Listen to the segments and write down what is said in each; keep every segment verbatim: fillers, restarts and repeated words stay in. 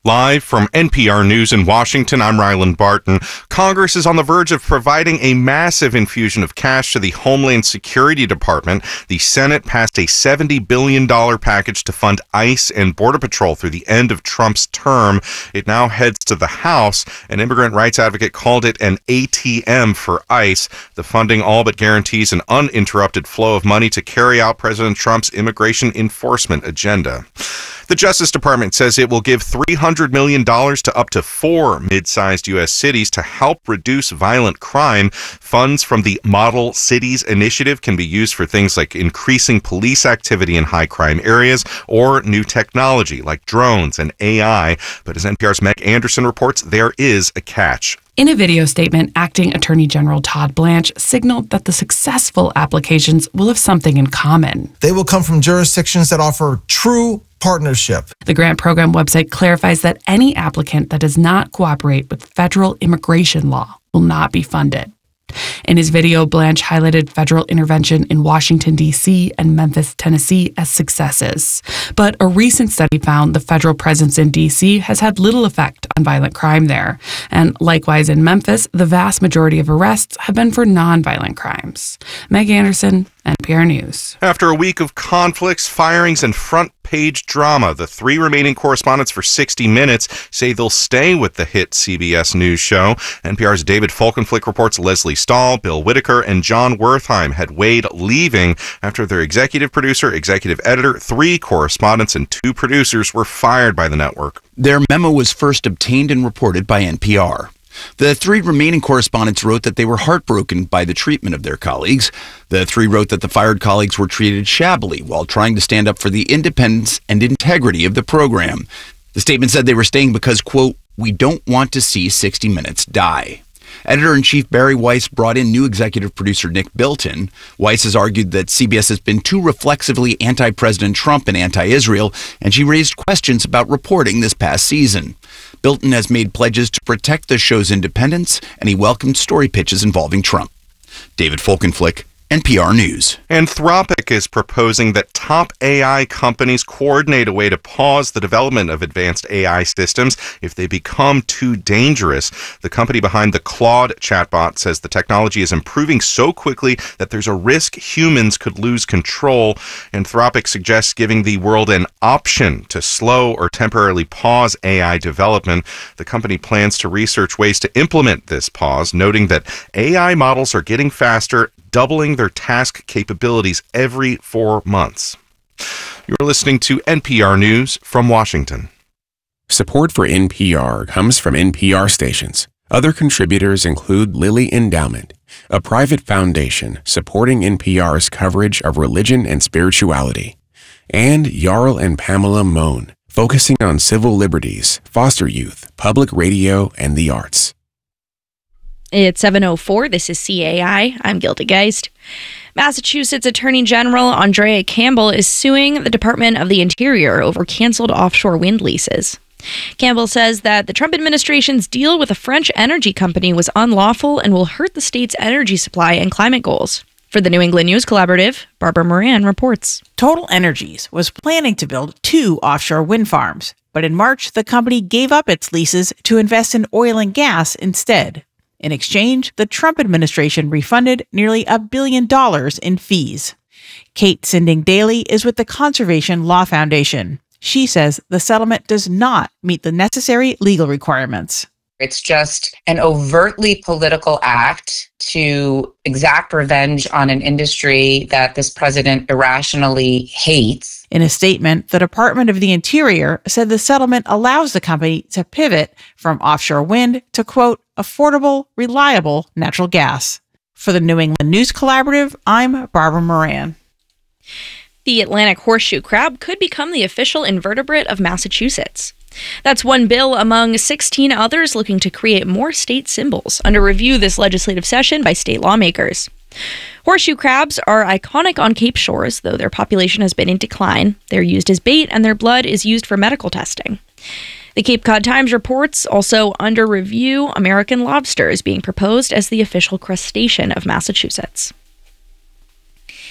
Live from N P R News in Washington, I'm Ryland Barton. Congress is on the verge of providing a massive infusion of cash to the Homeland Security Department. The Senate passed a seventy billion dollars package to fund ICE and Border Patrol through the end of Trump's term. It now heads to the House. An immigrant rights advocate called it an A T M for ICE. The funding all but guarantees an uninterrupted flow of money to carry out President Trump's immigration enforcement agenda. The Justice Department says it will give three hundred million dollars to up to four mid-sized U S cities to help reduce violent crime. Funds from the Model Cities Initiative can be used for things like increasing police activity in high-crime areas or new technology like drones and A I. But as N P R's Meg Anderson reports, there is a catch. In a video statement, Acting Attorney General Todd Blanche signaled that the successful applications will have something in common. They will come from jurisdictions that offer true partnership. The grant program website clarifies that any applicant that does not cooperate with federal immigration law will not be funded. In his video, Blanche highlighted federal intervention in Washington, D C and Memphis, Tennessee as successes. But a recent study found the federal presence in D C has had little effect on violent crime there. And likewise in Memphis, the vast majority of arrests have been for nonviolent crimes. Meg Anderson, N P R News. After a week of conflicts, firings, and front-page drama, the three remaining correspondents for sixty minutes say they'll stay with the hit C B S News show. N P R's David Folkenflik reports Leslie Stahl, Bill Whitaker, and John Wertheim had weighed leaving after their executive producer, executive editor, three correspondents, and two producers were fired by the network. Their memo was first obtained and reported by N P R. The three remaining correspondents wrote that they were heartbroken by the treatment of their colleagues. The three wrote that the fired colleagues were treated shabbily while trying to stand up for the independence and integrity of the program. The statement said they were staying because, quote, "we don't want to see sixty minutes die." Editor-in-Chief Barry Weiss brought in new executive producer Nick Bilton. Weiss has argued that C B S has been too reflexively anti-President Trump and anti-Israel, and she raised questions about reporting this past season. Bilton has made pledges to protect the show's independence, and he welcomed story pitches involving Trump. David Folkenflik, N P R News. Anthropic is proposing that top A I companies coordinate a way to pause the development of advanced A I systems if they become too dangerous. The company behind the Claude chatbot says the technology is improving so quickly that there's a risk humans could lose control. Anthropic suggests giving the world an option to slow or temporarily pause A I development. The company plans to research ways to implement this pause, noting that A I models are getting faster, doubling their task capabilities every four months. You're listening to N P R News from Washington. Support for N P R comes from N P R stations. Other contributors include Lilly Endowment, a private foundation supporting N P R's coverage of religion and spirituality, and Jarl and Pamela Mohn, focusing on civil liberties, foster youth, public radio, and the arts. It's seven oh four. This is C A I. I'm Gilda Geist. Massachusetts Attorney General Andrea Campbell is suing the Department of the Interior over canceled offshore wind leases. Campbell says that the Trump administration's deal with a French energy company was unlawful and will hurt the state's energy supply and climate goals. For the New England News Collaborative, Barbara Moran reports. Total Energies was planning to build two offshore wind farms, but in March, the company gave up its leases to invest in oil and gas instead. In exchange, the Trump administration refunded nearly a billion dollars in fees. Kate Sinding Daly is with the Conservation Law Foundation. She says the settlement does not meet the necessary legal requirements. It's just an overtly political act to exact revenge on an industry that this president irrationally hates. In a statement, the Department of the Interior said the settlement allows the company to pivot from offshore wind to, quote, affordable, reliable natural gas. For the New England News Collaborative, I'm Barbara Moran. The Atlantic horseshoe crab could become the official invertebrate of Massachusetts. That's one bill among sixteen others looking to create more state symbols under review this legislative session by state lawmakers. Horseshoe crabs are iconic on Cape Shores, though their population has been in decline. They're used as bait, and their blood is used for medical testing. The Cape Cod Times reports also under review American lobster is being proposed as the official crustacean of Massachusetts.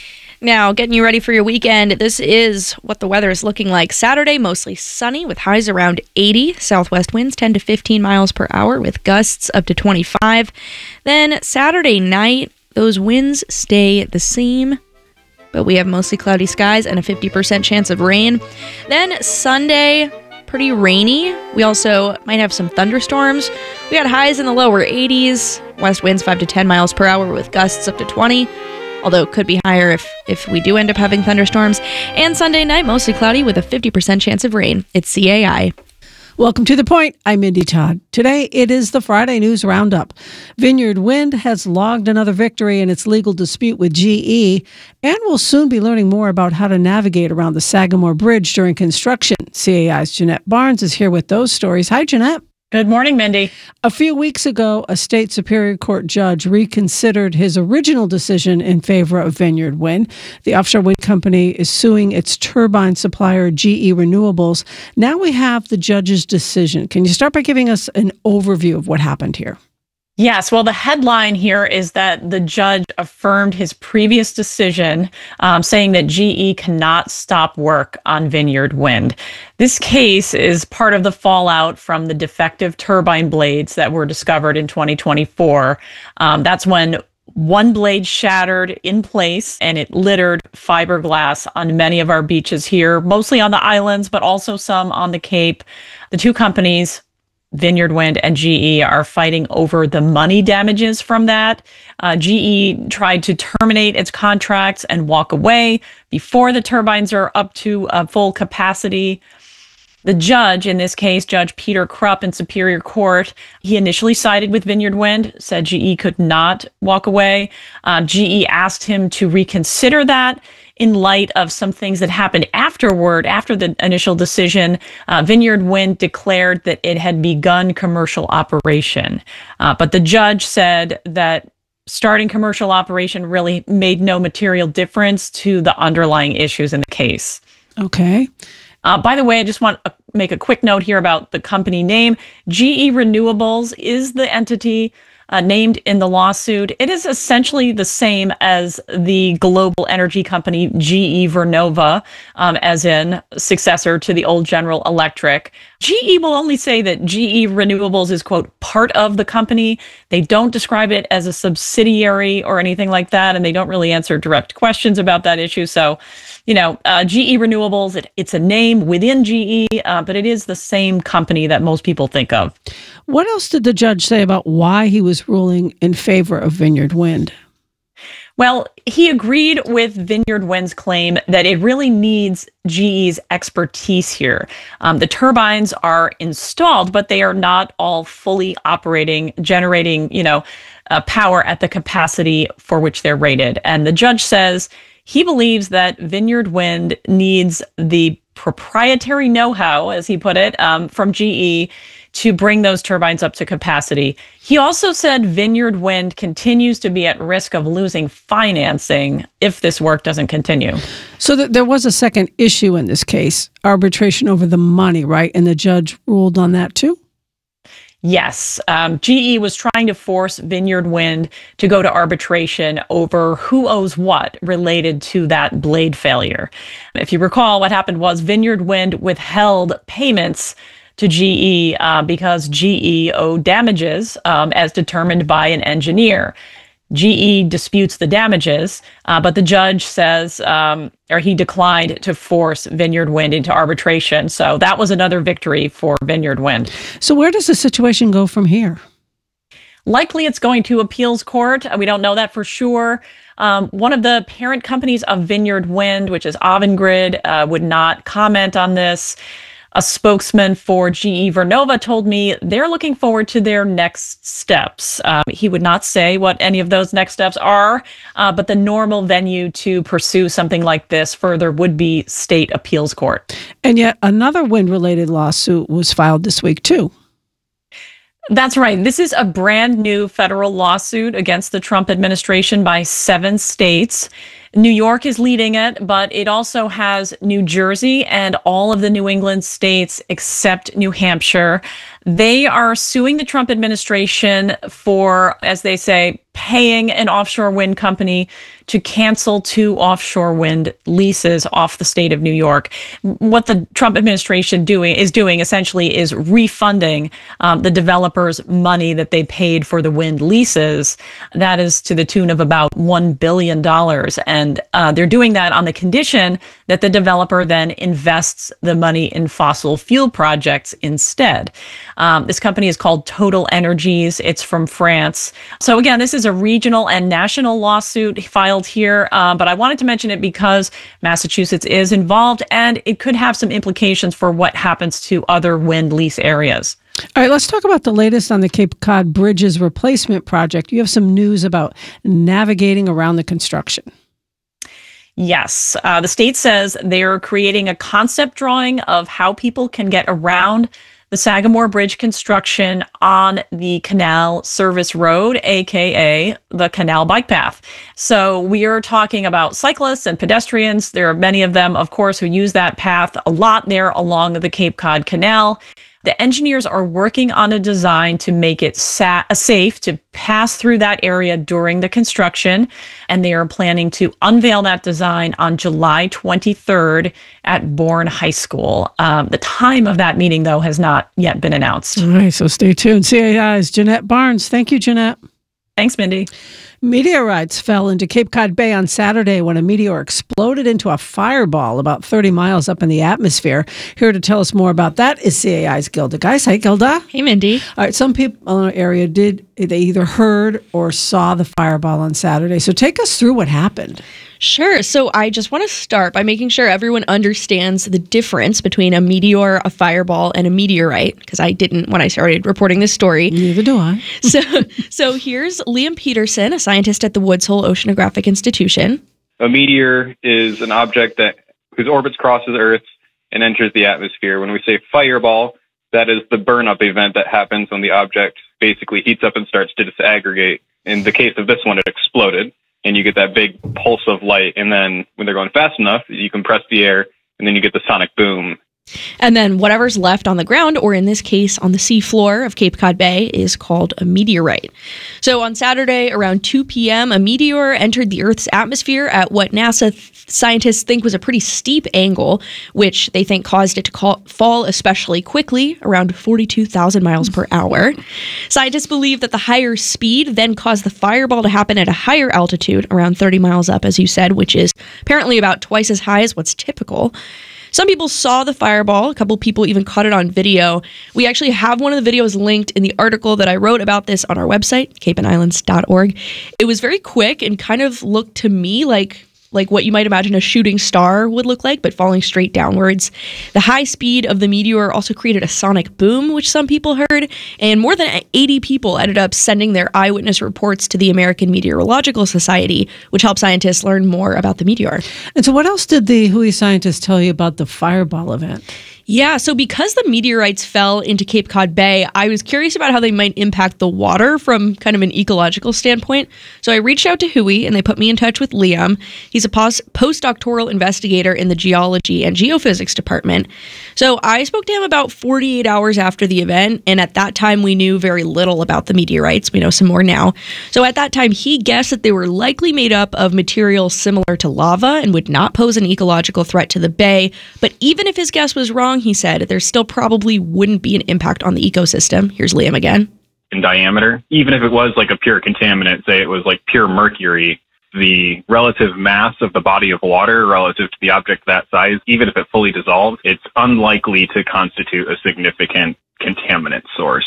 Now, getting you ready for your weekend, this is what the weather is looking like. Saturday, mostly sunny with highs around eighty. Southwest winds ten to fifteen miles per hour with gusts up to twenty-five. Then Saturday night, those winds stay the same, but we have mostly cloudy skies and a fifty percent chance of rain. Then Sunday, pretty rainy. We also might have some thunderstorms. We got highs in the lower eighties. West winds five to ten miles per hour with gusts up to twenty. Although it could be higher if, if we do end up having thunderstorms. And Sunday night, mostly cloudy with a fifty percent chance of rain. It's C A I. Welcome to The Point. I'm Mindy Todd. Today, it is the Friday News Roundup. Vineyard Wind has logged another victory in its legal dispute with G E, and we'll soon be learning more about how to navigate around the Sagamore Bridge during construction. C A I's Jeanette Barnes is here with those stories. Hi, Jeanette. Good morning, Mindy. A few weeks ago, a state Superior Court judge reconsidered his original decision in favor of Vineyard Wind. The offshore wind company is suing its turbine supplier, G E Renewables. Now we have the judge's decision. Can you start by giving us an overview of what happened here? Yes, well, the headline here is that the judge affirmed his previous decision, um, saying that G E cannot stop work on Vineyard Wind. This case is part of the fallout from the defective turbine blades that were discovered in twenty twenty-four. Um, that's when one blade shattered in place and it littered fiberglass on many of our beaches here, mostly on the islands, but also some on the Cape. The two companies, Vineyard Wind and G E, are fighting over the money damages from that. Uh, G E tried to terminate its contracts and walk away before the turbines are up to uh, full capacity. The judge, in this case, Judge Peter Krupp in Superior Court, he initially sided with Vineyard Wind, said G E could not walk away. Uh, G E asked him to reconsider that. In light of some things that happened afterward, after the initial decision, uh, Vineyard Wind declared that it had begun commercial operation. Uh, but the judge said that starting commercial operation really made no material difference to the underlying issues in the case. Okay. Uh, by the way, I just want to make a quick note here about the company name. G E Renewables is the entity Uh, named in the lawsuit. It is essentially the same as the global energy company G E Vernova, um, as in successor to the old General Electric. G E will only say that G E Renewables is, quote, part of the company. They don't describe it as a subsidiary or anything like that, and they don't really answer direct questions about that issue. So, you know, uh, G E Renewables, it, it's a name within G E, uh, but it is the same company that most people think of. What else did the judge say about why he was ruling in favor of Vineyard Wind? Well, he agreed with Vineyard Wind's claim that it really needs G E's expertise here. Um, the turbines are installed, but they are not all fully operating, generating, you know, uh, power at the capacity for which they're rated. And the judge says he believes that Vineyard Wind needs the proprietary know-how, as he put it, um, from G E to bring those turbines up to capacity. He also said Vineyard Wind continues to be at risk of losing financing if this work doesn't continue. So th- there was a second issue in this case, arbitration over the money, right? And the judge ruled on that too? Yes. Um, G E was trying to force Vineyard Wind to go to arbitration over who owes what related to that blade failure. If you recall, what happened was Vineyard Wind withheld payments to G E uh, because G E owed damages um, as determined by an engineer. G E disputes the damages, uh, but the judge says, um, or he declined to force Vineyard Wind into arbitration. So that was another victory for Vineyard Wind. So where does the situation go from here? Likely it's going to appeals court. We don't know that for sure. Um, one of the parent companies of Vineyard Wind, which is Avangrid, uh, would not comment on this. A spokesman for G E Vernova told me they're looking forward to their next steps. Um, he would not say what any of those next steps are, uh, but the normal venue to pursue something like this further would be state appeals court. And yet another wind-related lawsuit was filed this week too. That's right. This is a brand new federal lawsuit against the Trump administration by seven states. New York is leading it, but it also has New Jersey and all of the New England states except New Hampshire. They are suing the Trump administration for, as they say, paying an offshore wind company to cancel two offshore wind leases off the state of New York. What the Trump administration doing is doing essentially is refunding um, the developers money that they paid for the wind leases. That is to the tune of about one billion dollars. And uh, they're doing that on the condition that the developer then invests the money in fossil fuel projects instead. Um, this company is called Total Energies. It's from France. So again, this is a regional and national lawsuit filed here, uh, but I wanted to mention it because Massachusetts is involved and it could have some implications for what happens to other wind lease areas. All right, let's talk about the latest on the Cape Cod Bridges replacement project. You have some news about navigating around the construction. Yes, uh, the state says they're creating a concept drawing of how people can get around the Sagamore Bridge construction on the Canal Service Road, aka the Canal Bike Path. So we are talking about cyclists and pedestrians. There are many of them, of course, who use that path a lot there along the Cape Cod Canal. The engineers are working on a design to make it sa- safe to pass through that area during the construction, and they are planning to unveil that design on July twenty-third at Bourne High School. Um, the time of that meeting, though, has not yet been announced. All right, so stay tuned. C A I's Jeanette Barnes. Thank you, Jeanette. Thanks, Mindy. Meteorites fell into Cape Cod Bay on Saturday when a meteor exploded into a fireball about thirty miles up in the atmosphere. Here to tell us more about that is C A I's Gilda Geis. Hey, Gilda. Hey, Mindy. All right, some people in our area did, they either heard or saw the fireball on Saturday. So take us through what happened. Sure. So I just want to start by making sure everyone understands the difference between a meteor, a fireball, and a meteorite, because I didn't when I started reporting this story. Neither do I. so, so here's Liam Peterson, a scientist at the Woods Hole Oceanographic Institution. A meteor is an object that whose orbit crosses Earth and enters the atmosphere. When we say fireball, that is the burn-up event that happens when the object basically heats up and starts to disaggregate. In the case of this one, it exploded. And you get that big pulse of light. And then when they're going fast enough, you compress the air, and then you get the sonic boom. And then whatever's left on the ground, or in this case on the seafloor of Cape Cod Bay, is called a meteorite. So on Saturday around two p.m., a meteor entered the Earth's atmosphere at what NASA th- scientists think was a pretty steep angle, which they think caused it to call- fall especially quickly, around forty-two thousand miles per hour. Scientists believe that the higher speed then caused the fireball to happen at a higher altitude, around thirty miles up, as you said, which is apparently about twice as high as what's typical. Some people saw the fireball. A couple people even caught it on video. We actually have one of the videos linked in the article that I wrote about this on our website, cape and islands dot org. It was very quick and kind of looked to me like like what you might imagine a shooting star would look like, but falling straight downwards. The high speed of the meteor also created a sonic boom, which some people heard, and more than eighty people ended up sending their eyewitness reports to the American Meteorological Society, which helped scientists learn more about the meteor. And so what else did the H U I scientists tell you about the fireball event? Yeah, so because the meteorites fell into Cape Cod Bay, I was curious about how they might impact the water from kind of an ecological standpoint. So I reached out to H U I, and they put me in touch with Liam. He's a pos- postdoctoral investigator in the geology and geophysics department. So I spoke to him about forty-eight hours after the event, and at that time we knew very little about the meteorites. We know some more now. So at that time, he guessed that they were likely made up of material similar to lava and would not pose an ecological threat to the bay. But even if his guess was wrong, he said, there still probably wouldn't be an impact on the ecosystem. Here's Liam again. In diameter, even if it was like a pure contaminant, say it was like pure mercury, the relative mass of the body of water relative to the object that size, even if it fully dissolves, it's unlikely to constitute a significant contaminant source.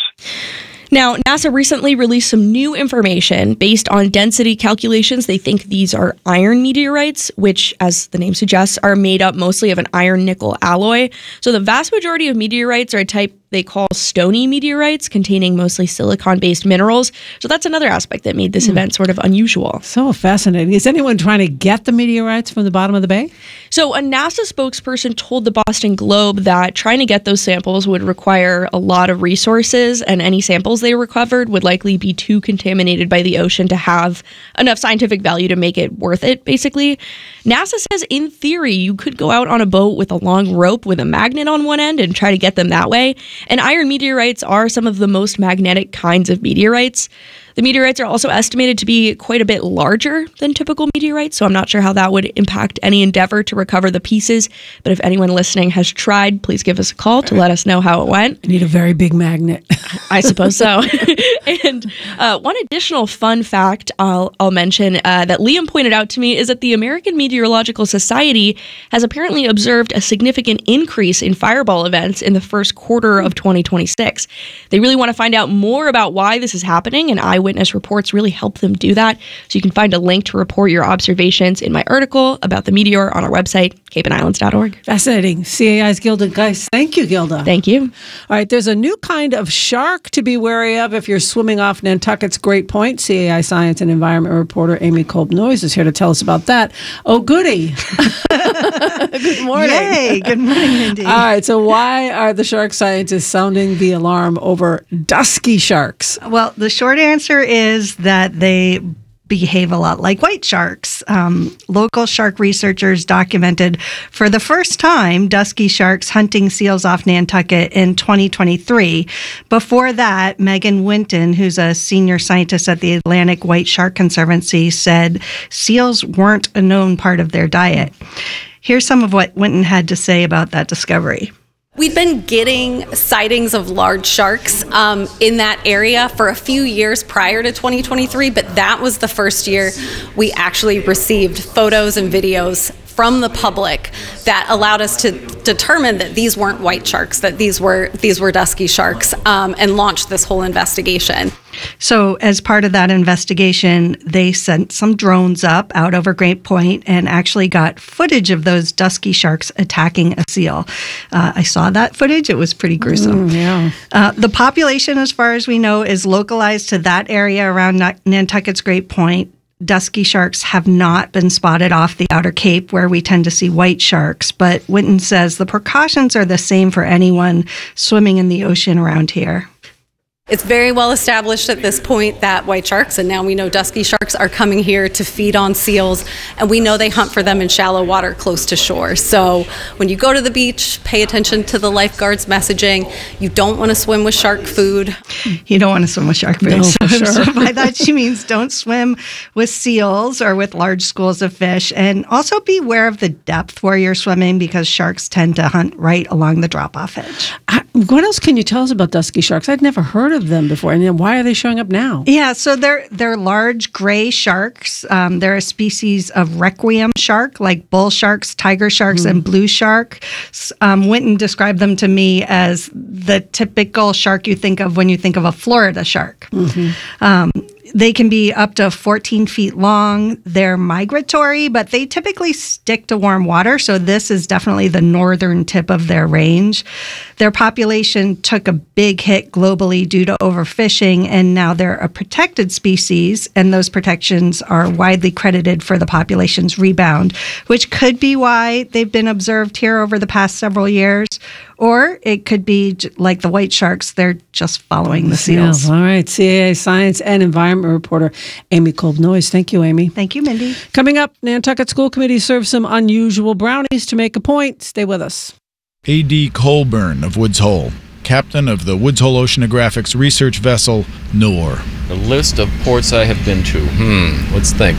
Now, NASA recently released some new information based on density calculations. They think these are iron meteorites, which, as the name suggests, are made up mostly of an iron-nickel alloy. So the vast majority of meteorites are a type they call stony meteorites, containing mostly silicon-based minerals. So that's another aspect that made this mm. event sort of unusual. So fascinating. Is anyone trying to get the meteorites from the bottom of the bay? So a NASA spokesperson told the Boston Globe that trying to get those samples would require a lot of resources, and any samples seals they recovered would likely be too contaminated by the ocean to have enough scientific value to make it worth it, basically. NASA says in theory you could go out on a boat with a long rope with a magnet on one end and try to get them that way. And iron meteorites are some of the most magnetic kinds of meteorites. The meteorites are also estimated to be quite a bit larger than typical meteorites, so I'm not sure how that would impact any endeavor to recover the pieces. But if anyone listening has tried, please give us a call to let us know how it went. I need a very big magnet. I suppose so. And uh, one additional fun fact I'll, I'll mention uh, that Liam pointed out to me is that the American Meteorological Society has apparently observed a significant increase in fireball events in the first quarter of twenty twenty-six. They really want to find out more about why this is happening, and eyewitness reports really help them do that. So you can find a link to report your observations in my article about the meteor on our website, cape and islands dot org. Fascinating. C A I's Gilda Geis. Thank you, Gilda. Thank you. All right, there's a new kind of shark to be wary of if you're swimming off Nantucket's Great Point. C A I Science and Environment reporter Amy Kolb-Noyes is here to tell us about that. Oh, goody. Good morning. Yay. Good morning, Mindy. All right, so why are the shark scientists sounding the alarm over dusky sharks? Well, the short answer is that they behave a lot like white sharks. Um, local shark researchers documented for the first time dusky sharks hunting seals off Nantucket in twenty twenty-three. Before that, Megan Winton, who's a senior scientist at the Atlantic White Shark Conservancy, said seals weren't a known part of their diet. Here's some of what Winton had to say about that discovery. We'd been getting sightings of large sharks um, in that area for a few years prior to twenty twenty-three, but that was the first year we actually received photos and videos from the public that allowed us to determine that these weren't white sharks, that these were these were dusky sharks, um, and launched this whole investigation. So as part of that investigation, they sent some drones up out over Great Point and actually got footage of those dusky sharks attacking a seal. Uh, I saw that footage. It was pretty gruesome. Mm, yeah. Uh, the population, as far as we know, is localized to that area around Nantucket's Great Point. Dusky sharks have not been spotted off the Outer Cape, where we tend to see white sharks. But Winton says the precautions are the same for anyone swimming in the ocean around here. It's very well established at this point that white sharks, and now we know dusky sharks, are coming here to feed on seals, and we know they hunt for them in shallow water close to shore. So when you go to the beach, pay attention to the lifeguards' messaging. You don't want to swim with shark food. You don't want to swim with shark food. No, so, for sure. so by that she means don't swim with seals or with large schools of fish, and also be aware of the depth where you're swimming, because sharks tend to hunt right along the drop-off edge. I, what else can you tell us about dusky sharks? I'd never heard of them before, and then why are they showing up now? Yeah, so they're they're large gray sharks. Um, they're a species of requiem shark, like bull sharks, tiger sharks, mm. and blue shark. Um, Winton described them to me as the typical shark you think of when you think of a Florida shark. Mm-hmm. Um, They can be up to fourteen feet long. They're migratory, but they typically stick to warm water. So this is definitely the northern tip of their range. Their population took a big hit globally due to overfishing, and now they're a protected species. And those protections are widely credited for the population's rebound, which could be why they've been observed here over the past several years. Or it could be like the white sharks, they're just following the seals. seals. All right, C A A Science and Environment reporter Amy Kolb-Noyes. Thank you, Amy. Thank you, Mindy. Coming up, Nantucket School Committee serves some unusual brownies to make a point. Stay with us. A D Colburn of Woods Hole, captain of the Woods Hole Oceanographics research vessel, Noor. A list of ports I have been to. Hmm, let's think.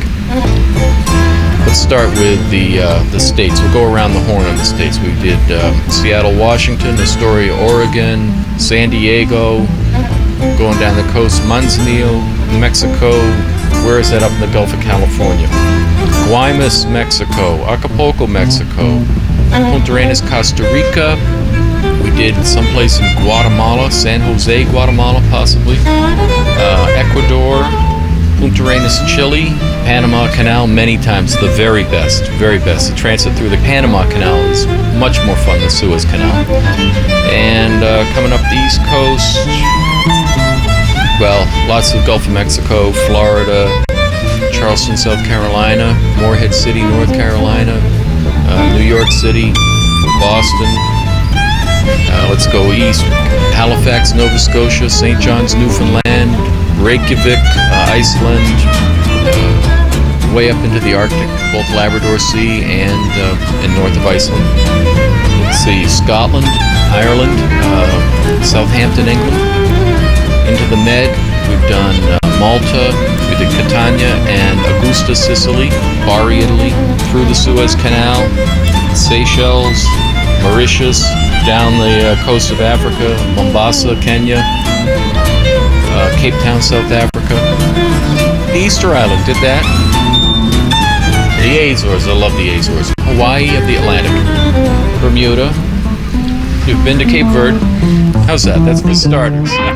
Let's start with the uh, the states. We'll go around the horn on the states. We did um, Seattle, Washington, Astoria, Oregon, San Diego, going down the coast, Manzanillo, Mexico. Where is that? Up in the Gulf of California. Guaymas, Mexico. Acapulco, Mexico. Punta Arenas, Costa Rica. We did someplace in Guatemala, San Jose, Guatemala, possibly. Uh, Ecuador. Punta Arenas, Chile, Panama Canal, many times the very best, very best. The transit through the Panama Canal is much more fun than Suez Canal. And uh, coming up the East Coast, well, lots of Gulf of Mexico, Florida, Charleston, South Carolina, Morehead City, North Carolina, uh, New York City, Boston, Uh, let's go east. Halifax, Nova Scotia, Saint John's, Newfoundland, Reykjavik, uh, Iceland, uh, way up into the Arctic, both Labrador Sea and uh, and north of Iceland. Let's see, Scotland, Ireland, uh, Southampton, England, into the Med. We've done uh, Malta, we did Catania and Augusta, Sicily, Bari, Italy, through the Suez Canal, Seychelles, Mauritius, down the uh, coast of Africa, Mombasa, Kenya, uh, Cape Town, South Africa. Easter Island did that. The Azores, I love the Azores. Hawaii of the Atlantic. Bermuda. You've been to Cape Verde. How's that? That's for starters.